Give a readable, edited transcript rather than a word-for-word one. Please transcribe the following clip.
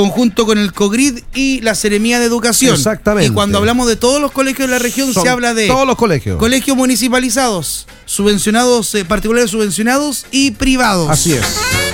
conjunto con el COGRID y la Seremía de Educación. Exactamente. Y cuando hablamos de todos los colegios de la región, se habla de todos los colegios. Colegios municipalizados, subvencionados, particulares subvencionados y privados. Así es.